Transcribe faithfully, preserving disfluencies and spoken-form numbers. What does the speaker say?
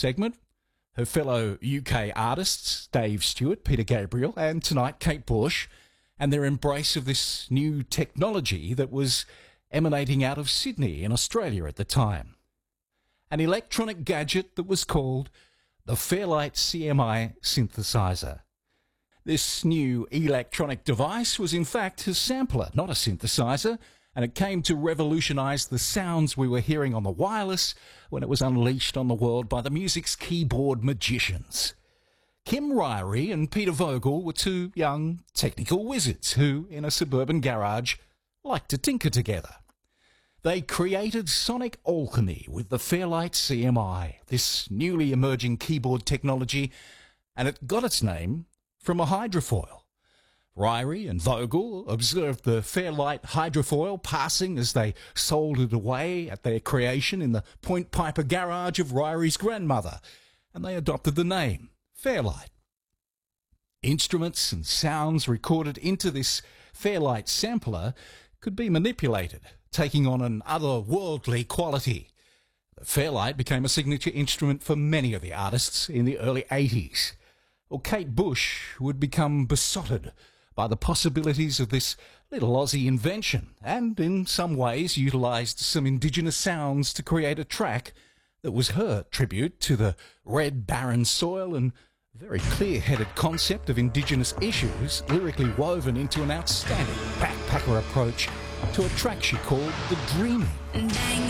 segment. Her fellow U K artists, Dave Stewart, Peter Gabriel, and tonight Kate Bush, and their embrace of this new technology that was emanating out of Sydney in Australia at the time. An electronic gadget that was called the Fairlight C M I synthesizer. This new electronic device was in fact a sampler, not a synthesizer, and it came to revolutionise the sounds we were hearing on the wireless when it was unleashed on the world by the music's keyboard magicians. Kim Ryrie and Peter Vogel were two young technical wizards who, in a suburban garage, liked to tinker together. They created sonic alchemy with the Fairlight C M I, this newly emerging keyboard technology, and it got its name from a hydrofoil. Ryrie and Vogel observed the Fairlight hydrofoil passing as they soldered away at their creation in the Point Piper garage of Ryrie's grandmother, and they adopted the name Fairlight. Instruments and sounds recorded into this Fairlight sampler could be manipulated, taking on an otherworldly quality. The Fairlight became a signature instrument for many of the artists in the early eighties. Well, Kate Bush would become besotted by the possibilities of this little Aussie invention, and in some ways utilised some Indigenous sounds to create a track that was her tribute to the red barren soil and very clear-headed concept of Indigenous issues, lyrically woven into an outstanding backpacker approach to a track she called The Dreaming. Bang